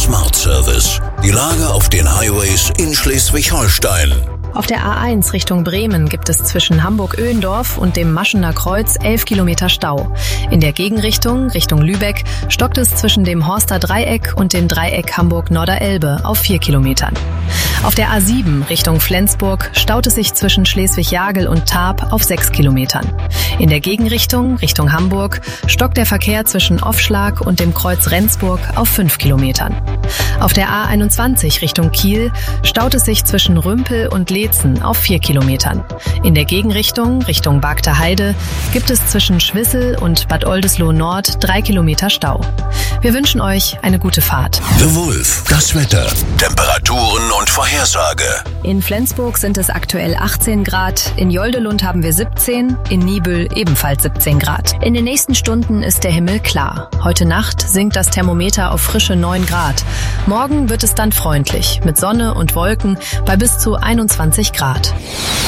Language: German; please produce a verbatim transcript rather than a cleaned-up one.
Smart Service. Die Lage auf den Highways in Schleswig-Holstein. Auf der A eins Richtung Bremen gibt es zwischen Hamburg-Öhendorf und dem Maschener Kreuz elf Kilometer Stau. In der Gegenrichtung, Richtung Lübeck, stockt es zwischen dem Horster Dreieck und dem Dreieck Hamburg-Norderelbe auf vier Kilometern. Auf der A sieben Richtung Flensburg staut es sich zwischen Schleswig-Jagel und Tarp auf sechs Kilometern. In der Gegenrichtung, Richtung Hamburg, stockt der Verkehr zwischen Offschlag und dem Kreuz Rendsburg auf fünf Kilometern. Auf der A einundzwanzig Richtung Kiel staut es sich zwischen Rümpel und Leetzen auf vier Kilometern. In der Gegenrichtung, Richtung Bagter Heide, gibt es zwischen Schwissel und Bad Oldesloe Nord drei Kilometer Stau. Wir wünschen euch eine gute Fahrt. The Wolf, das Wetter, Temperaturen und Vorhersage. In Flensburg sind es aktuell achtzehn Grad, in Joldelund haben wir siebzehn, in Niebüll ebenfalls siebzehn Grad. In den nächsten Stunden ist der Himmel klar. Heute Nacht sinkt das Thermometer auf frische neun Grad. Morgen wird es dann freundlich, mit Sonne und Wolken bei bis zu einundzwanzig Grad.